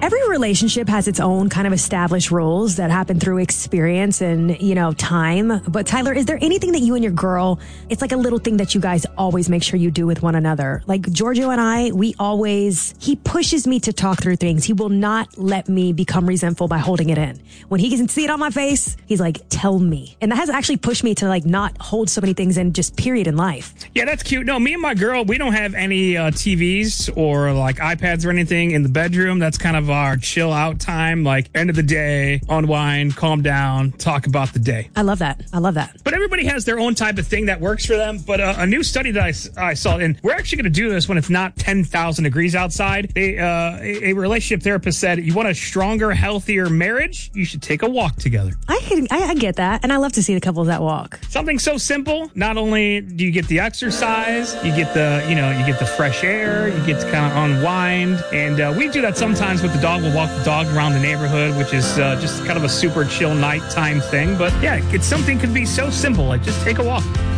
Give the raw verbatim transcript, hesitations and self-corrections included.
Every relationship has its own kind of established rules that happen through experience and, you know, time. But Tyler, is there anything that you and your girl, it's like a little thing that you guys always make sure you do with one another? Like Giorgio and I, we always, he pushes me to talk through things. He will not let me become resentful by holding it in. When he can see it on my face, he's like, tell me. And that has actually pushed me to like not hold so many things in, just period in life. Yeah, that's cute. No, me and my girl, we don't have any uh, T Vs or like iPads or anything in the bedroom. That's kind of our chill out time, like end of the day, unwind, calm down, talk about the day. I love that. I love that. But everybody has their own type of thing that works for them. But uh, a new study that I, I saw, and we're actually going to do this when it's not ten thousand degrees outside. They, uh, a, a relationship therapist said, you want a stronger, healthier marriage? You should take a walk together. I, can, I, I get that. And I love to see the couples that walk. Something so simple. Not only do you get the exercise, you get the, you know, you get the fresh air, you get to kind of unwind. And uh, we do that sometimes with the dog. We'll walk the dog around the neighborhood, which is uh, just kind of a super chill nighttime thing. But yeah, it's something could be so simple, like just take a walk.